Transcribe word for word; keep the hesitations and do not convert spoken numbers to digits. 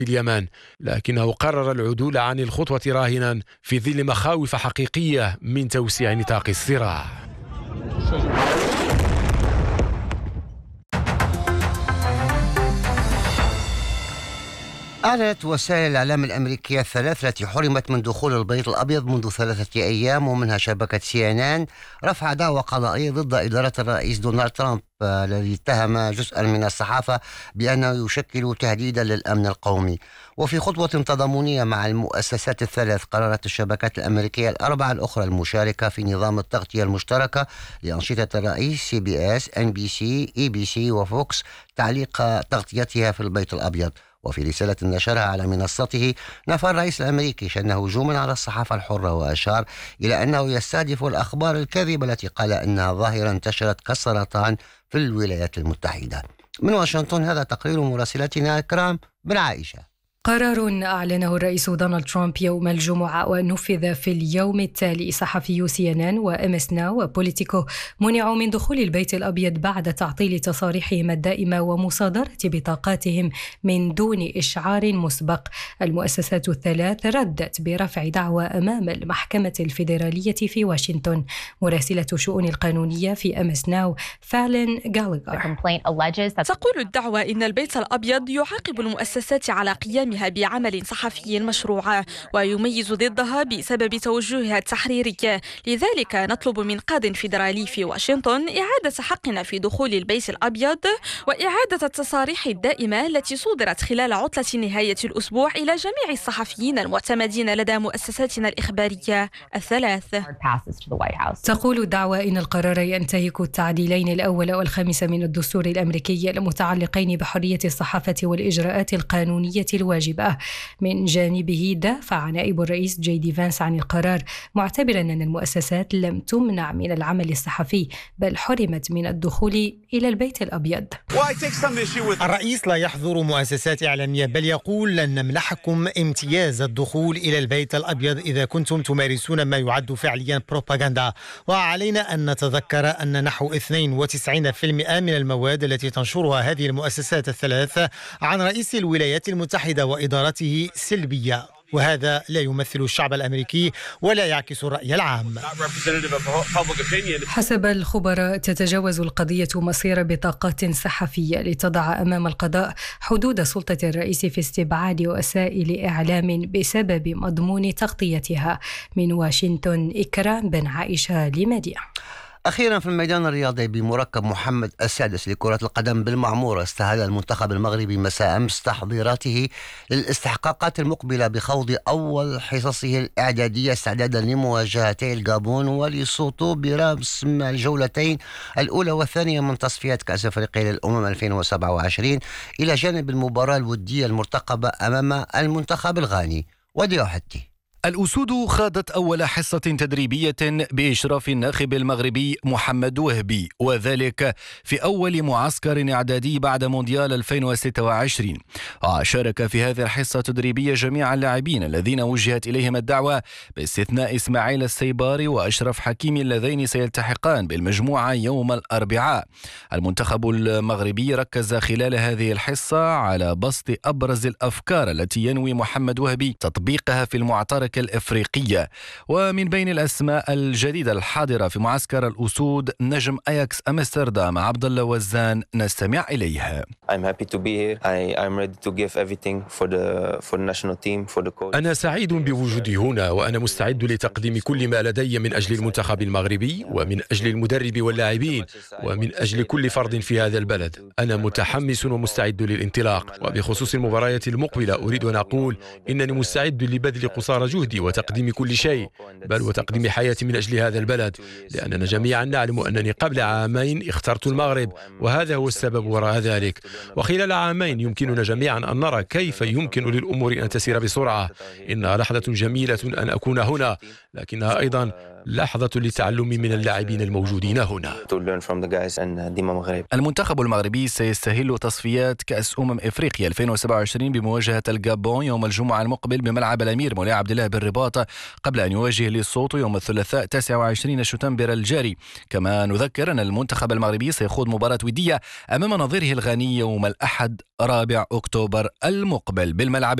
في اليمن، لكنه قرر العدول عن الخطوة راهنا في ظل مخاوف حقيقية من توسيع نطاق الصراع. أعلنت وسائل الإعلام الأمريكية الثلاث التي حرمت من دخول البيت الأبيض منذ ثلاثة أيام ومنها شبكة سي إن إن رفع دعوى قضائية ضد إدارة الرئيس دونالد ترامب الذي اتهم جزءا من الصحافة بأنه يشكل تهديدا للأمن القومي. وفي خطوة تضامنية مع المؤسسات الثلاث قررت الشبكات الأمريكية الأربعة الأخرى المشاركة في نظام التغطية المشتركة لأنشطة الرئيس سي بي إس، إن بي سي، إي بي سي وفوكس تعليق تغطيتها في البيت الأبيض. وفي رسالة نشرها على منصته نفى الرئيس الأمريكي شن هجوما على الصحافة الحرة، وأشار إلى أنه يستهدف الأخبار الكاذبة التي قال أنها ظاهرة انتشرت كالسرطان في الولايات المتحدة. من واشنطن هذا تقرير مراسلتنا الكرام بن عائشة. قرار أعلنه الرئيس دونالد ترامب يوم الجمعة ونفذ في اليوم التالي. صحفيو سي إن إن وإم إس ناو وبوليتيكو منعوا من دخول البيت الأبيض بعد تعطيل تصاريحهم الدائمة ومصادرة بطاقاتهم من دون إشعار مسبق. المؤسسات الثلاث ردت برفع دعوى أمام المحكمة الفيدرالية في واشنطن. مراسلة شؤون القانونية في إم إس ناو فالين غالغر تقول الدعوى إن البيت الأبيض يعاقب المؤسسات على قيام بعمل صحفي مشروع ويميز ضدها بسبب توجهها التحريري. لذلك نطلب من قاض فيدرالي في واشنطن إعادة حقنا في دخول البيت الأبيض وإعادة التصاريح الدائمة التي صدرت خلال عطلة نهاية الأسبوع إلى جميع الصحفيين المعتمدين لدى مؤسساتنا الإخبارية الثلاث. تقول الدعوى إن القرار ينتهك التعديلين الأول والخامس من الدستور الأمريكي المتعلقين بحرية الصحافة والإجراءات القانونية الواجبة. من جانبه دافع نائب الرئيس جي دي فانس عن القرار، معتبرا أن المؤسسات لم تمنع من العمل الصحفي بل حرمت من الدخول إلى البيت الأبيض. الرئيس لا يحظر مؤسسات إعلامية بل يقول لن نمنحكم امتياز الدخول إلى البيت الأبيض إذا كنتم تمارسون ما يعد فعليا بروباغندا. وعلينا أن نتذكر أن نحو اثنين وتسعين بالمئة من المواد التي تنشرها هذه المؤسسات الثلاث عن رئيس الولايات المتحدة وإدارته سلبية، وهذا لا يمثل الشعب الأمريكي ولا يعكس الرأي العام. حسب الخبراء تتجاوز القضية مصير بطاقات صحفية لتضع أمام القضاء حدود سلطة الرئيس في استبعاد وسائل إعلام بسبب مضمون تغطيتها. من واشنطن إكرام بن عائشة لمدينة. أخيرا في الميدان الرياضي بمركب محمد السادس لكرة القدم بالمعمورة، استهل المنتخب المغربي مساء أمس تحضيراته للاستحقاقات المقبلة بخوض أول حصصه الإعدادية استعدادا لمواجهتي الغابون وليسوطو برسم الجولتين الأولى والثانية من تصفيات كأس أفريقيا للأمم ألفين وسبعة وعشرين إلى جانب المباراة الودية المرتقبة أمام المنتخب الغاني. وديو حتي. الأسود خاضت أول حصة تدريبية بإشراف الناخب المغربي محمد وهبي، وذلك في أول معسكر إعدادي بعد مونديال ألفين وستة وعشرين. شارك في هذه الحصة التدريبية جميع اللاعبين الذين وجهت إليهم الدعوة باستثناء إسماعيل السيباري وأشرف حكيمي اللذين سيلتحقان بالمجموعة يوم الأربعاء. المنتخب المغربي ركز خلال هذه الحصة على بسط أبرز الأفكار التي ينوي محمد وهبي تطبيقها في المعترك الإفريقية. ومن بين الأسماء الجديدة الحاضرة في معسكر الأسود نجم أياكس أمستردام عبد الله وزان، نستمع إليه. أنا سعيد بوجودي هنا، وأنا مستعد لتقديم كل ما لدي من أجل المنتخب المغربي ومن أجل المدرب واللاعبين ومن أجل كل فرد في هذا البلد. أنا متحمس ومستعد للانطلاق. وبخصوص المباريات المقبلة أريد أن أقول إنني مستعد لبذل قصارى جهدي وتقديم كل شيء، بل وتقديم حياتي من أجل هذا البلد، لأننا جميعا نعلم أنني قبل عامين اخترت المغرب، وهذا هو السبب وراء ذلك. وخلال عامين يمكننا جميعا أن نرى كيف يمكن للأمور أن تسير بسرعة. إنها لحظة جميلة أن أكون هنا، لكنها أيضا لحظة للتعلم من اللاعبين الموجودين هنا. المنتخب المغربي سيستهل تصفيات كأس أمم إفريقيا ألفين وسبعة وعشرين بمواجهة الغابون يوم الجمعة المقبل بملعب الأمير مولاي عبد الله بالرباط، قبل أن يواجه ليسوتو يوم الثلاثاء تاسع وعشرين شتنبر الجاري. كما نذكر أن المنتخب المغربي سيخوض مباراة ودية أمام نظيره الغاني يوم الأحد رابع أكتوبر المقبل بالملعب